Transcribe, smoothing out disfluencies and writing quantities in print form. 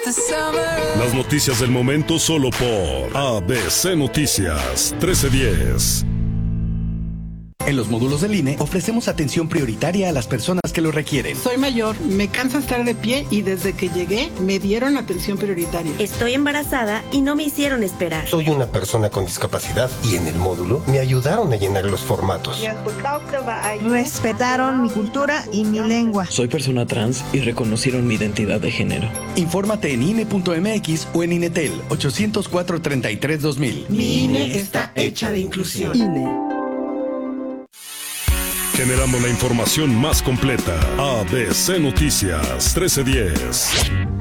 Las noticias del momento solo por ABC Noticias 1310. En los módulos del INE ofrecemos atención prioritaria a las personas que lo requieren. Soy mayor, me cansa estar de pie y desde que llegué me dieron atención prioritaria. Estoy embarazada y no me hicieron esperar. Soy una persona con discapacidad y en el módulo me ayudaron a llenar los formatos. Respetaron mi cultura y mi lengua. Soy persona trans y reconocieron mi identidad de género. Infórmate en INE.mx o en INETEL 804-33-2000. Mi INE está hecha de inclusión. INE. Generando la información más completa. ABC Noticias 1310.